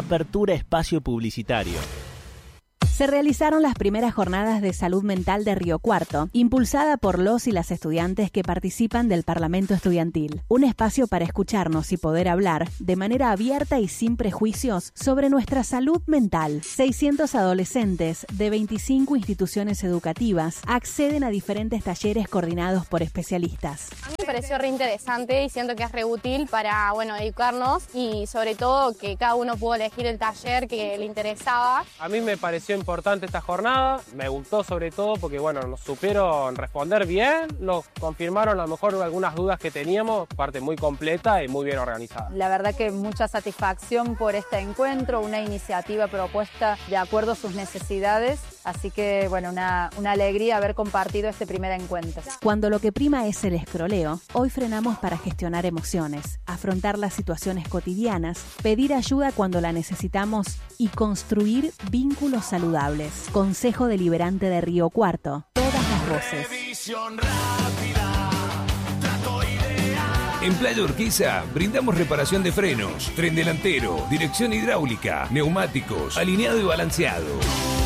Apertura espacio publicitario. Se realizaron las primeras jornadas de salud mental de Río Cuarto, impulsada por los y las estudiantes que participan del Parlamento Estudiantil. Un espacio para escucharnos y poder hablar de manera abierta y sin prejuicios sobre nuestra salud mental. 600 adolescentes de 25 instituciones educativas acceden a diferentes talleres coordinados por especialistas. A mí me pareció re interesante y siento que es re útil para, educarnos y sobre todo que cada uno pudo elegir el taller que le interesaba. A mí me pareció importante esta jornada, me gustó sobre todo porque nos supieron responder bien, nos confirmaron a lo mejor algunas dudas que teníamos, parte muy completa y muy bien organizada. La verdad que mucha satisfacción por este encuentro, una iniciativa propuesta de acuerdo a sus necesidades, así que una alegría haber compartido este primer encuentro. Cuando lo que prima es el escroleo, hoy frenamos para gestionar emociones, afrontar las situaciones cotidianas, pedir ayuda cuando la necesitamos y construir vínculos saludables. Consejo Deliberante de Río Cuarto. Todas las voces. En Playa Urquiza brindamos reparación de frenos, tren delantero, dirección hidráulica, neumáticos, alineado y balanceado.